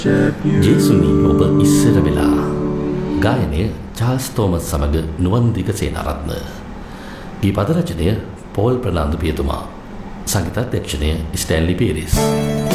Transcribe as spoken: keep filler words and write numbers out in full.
ජේසුනි ඔබ ඉස්සර වෙලා ගායනය චාල්ස් තෝමස් සමග නුවන්දික සේනාරත්න. ගී පද රචනය පෝල් ප්‍රනාන්දු පියතුමා. සංගීතාධ්‍යක්ෂණය ස්ටැන්ලි පීරිස්.